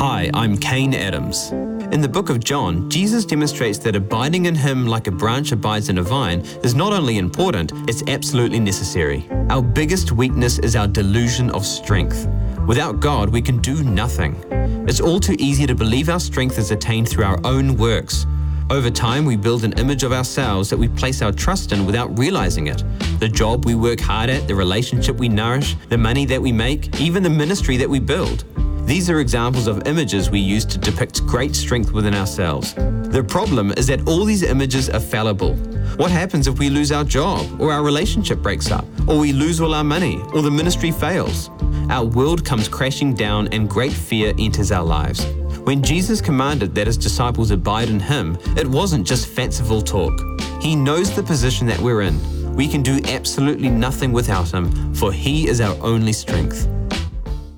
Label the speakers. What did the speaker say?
Speaker 1: Hi, I'm Kane Adams. In the book of John, Jesus demonstrates that abiding in Him like a branch abides in a vine is not only important, it's absolutely necessary. Our biggest weakness is our delusion of strength. Without God, we can do nothing. It's all too easy to believe our strength is attained through our own works. Over time, we build an image of ourselves that we place our trust in without realizing it. The job we work hard at, the relationship we nourish, the money that we make, even the ministry that we build. These are examples of images we use to depict great strength within ourselves. The problem is that all these images are fallible. What happens if we lose our job, or our relationship breaks up, or we lose all our money, or the ministry fails? Our world comes crashing down and great fear enters our lives. When Jesus commanded that His disciples abide in Him, it wasn't just fanciful talk. He knows the position that we're in. We can do absolutely nothing without Him, for He is our only strength.